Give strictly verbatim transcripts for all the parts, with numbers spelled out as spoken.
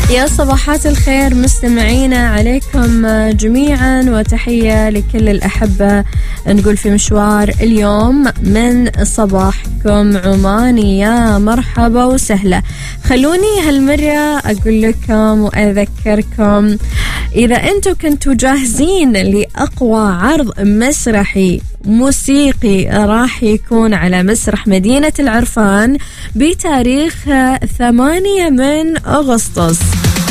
يا صباحات الخير مستمعينا عليكم جميعا، وتحية لكل الأحبة. نقول في مشوار اليوم من صباحكم عماني، يا مرحبا وسهلا. خلوني هالمرة أقول لكم وأذكركم، إذا أنتم كنتوا جاهزين لأقوى عرض مسرحي موسيقي راح يكون على مسرح مدينة العرفان بتاريخ ثمانية من أغسطس.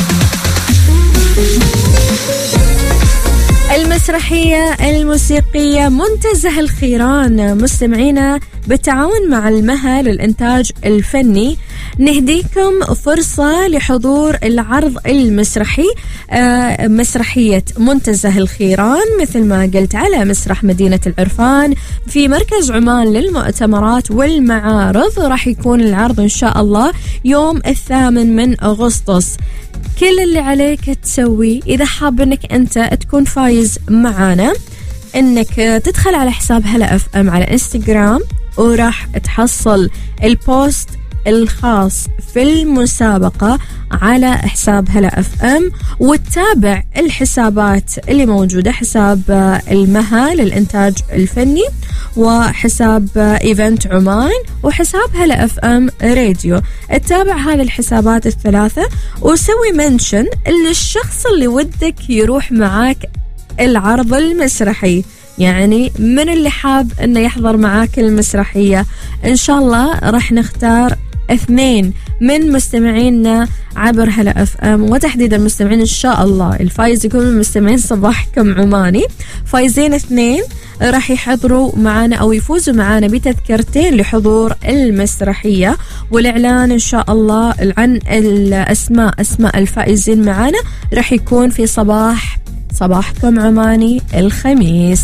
المسرحية الموسيقية منتزه الخيران مستمعينا بالتعاون مع المها للإنتاج الفني نهديكم فرصة لحضور العرض المسرحي آه مسرحية منتزه الخيران مثل ما قلت على مسرح مدينة العرفان في مركز عمان للمؤتمرات والمعارض. راح يكون العرض إن شاء الله يوم الثامن من أغسطس. كل اللي عليك تسوي إذا حاب أنك أنت تكون فايز معانا أنك تدخل على حساب هلا اف ام على انستغرام، وراح تحصل البوست الخاص في المسابقة على حساب هلا اف ام، وتتابع الحسابات اللي موجودة، حساب المها للإنتاج الفني، وحساب ايفنت عمان، وحساب هلا اف ام راديو. تتابع هذه الحسابات الثلاثة وسوي منشن للشخص اللي ودك يروح معاك العرض المسرحي، يعني من اللي حاب انه يحضر معاك المسرحية. ان شاء الله راح نختار اثنين من مستمعينا عبر هلا اف ام، وتحديدا مستمعين ان شاء الله الفايز يكون من مستمعين صباحكم عماني. فايزين اثنين راح يحضروا معنا او يفوزوا معنا بتذكرتين لحضور المسرحية، والاعلان ان شاء الله عن الاسماء اسماء الفائزين معنا راح يكون في صباح صباحكم عماني الخميس.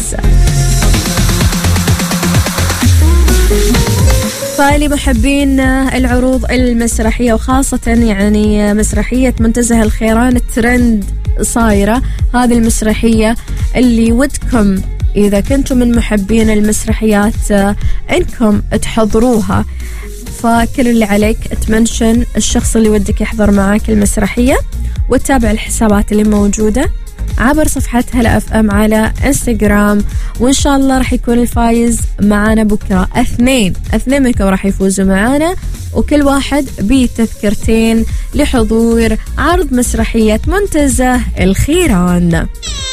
فلمحبين العروض المسرحية وخاصة يعني مسرحية منتزه الخيران الترند صايرة، هذه المسرحية اللي ودكم إذا كنتم من محبين المسرحيات إنكم تحضروها، فكل اللي عليك تمنشن الشخص اللي ودك يحضر معاك المسرحية، وتتابع الحسابات اللي موجودة عبر صفحة هلا اف ام على انستغرام. وان شاء الله راح يكون الفايز معانا بكرة. اثنين اثنين منكم راح يفوزوا معانا، وكل واحد بتذكرتين لحضور عرض مسرحية منتزه الخيران.